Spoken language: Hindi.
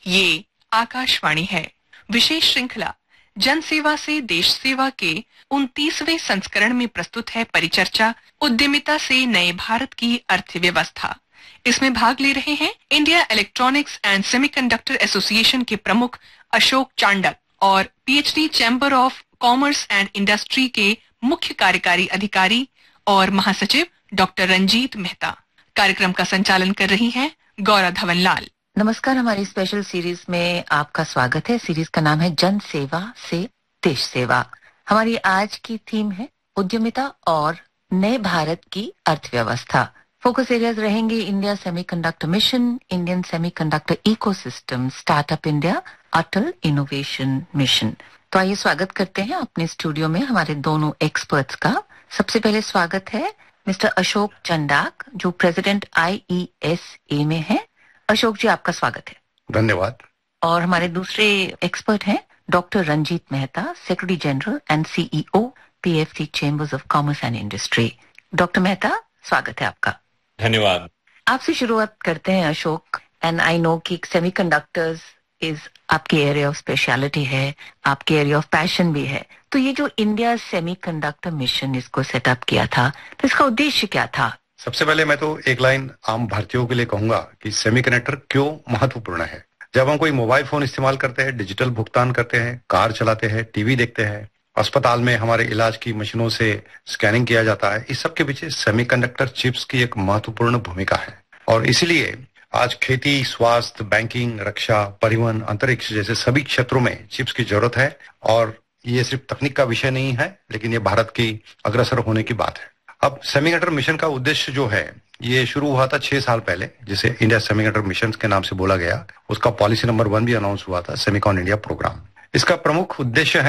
ये आकाशवाणी है। विशेष श्रृंखला जन सेवा से देश सेवा के 29वें संस्करण में प्रस्तुत है परिचर्चा उद्यमिता से नए भारत की अर्थव्यवस्था। इसमें भाग ले रहे हैं India electronics and semiconductor association के प्रमुख अशोक चांडक और PhD chamber of commerce and industry के मुख्य कार्यकारी अधिकारी और महासचिव डॉक्टर रंजीत मेहता। कार्यक्रम का संचालन कर रही हैं गौरा धवनलाल। नमस्कार, हमारी स्पेशल सीरीज में आपका स्वागत है। सीरीज का नाम है जन सेवा से देश सेवा। हमारी आज की थीम है उद्यमिता और नए भारत की अर्थव्यवस्था। फोकस एरियाज रहेंगे India semiconductor mission, Indian semiconductor ecosystem, startup India, अटल इनोवेशन मिशन। तो आइए स्वागत करते हैं अपने स्टूडियो में हमारे दोनों एक्सपर्ट्स का। सबसे पहले स्वागत है मिस्टर अशोक चंडाक, जो प्रेसिडेंट IESA में है। अशोक जी, आपका स्वागत है। धन्यवाद। और हमारे दूसरे एक्सपर्ट हैं doctor Ranjit Mehta, secretary general and CEO PFC chambers of commerce and industry. Doctor Mehta, स्वागत है आपका। धन्यवाद। आपसे शुरुआत करते हैं अशोक। एंड आई नो कि सेमीकंडक्टर्स इज आपके एरिया ऑफ स्पेशलिटी है, आपके एरिया ऑफ पैशन भी है। तो ये जो इंडिया सेमीकंडक्टर मिशन इसको सेटअप किया था, तो इसका उद्देश्य क्या था? सबसे पहले मैं तो एक लाइन आम भारतीयों के लिए कहूंगा कि सेमीकंडक्टर क्यों महत्वपूर्ण है। जब हम कोई मोबाइल फोन इस्तेमाल करते हैं, डिजिटल भुगतान करते हैं, कार चलाते हैं, टीवी देखते हैं, अस्पताल में हमारे इलाज की मशीनों से स्कैनिंग किया जाता है, इस सब के पीछे सेमीकंडक्टर चिप्स की एक महत्वपूर्ण भूमिका है। और इसीलिए आज खेती, स्वास्थ्य, बैंकिंग, रक्षा, परिवहन, अंतरिक्ष जैसे सभी क्षेत्रों में चिप्स की जरूरत है। और ये सिर्फ तकनीक का विषय नहीं है, लेकिन ये भारत की अग्रसर होने की बात है। अब सेमीकंडक्टर मिशन का उद्देश्य जो है, ये शुरू हुआ था 6 साल पहले, जिसे इंडिया सेमीकंडक्टर मिशन के नाम से बोला गया। उसका पॉलिसी नंबर 1 भी अनाउंस हुआ था, सेमीकॉन इंडिया प्रोग्राम। इसका प्रमुख उद्देश्य है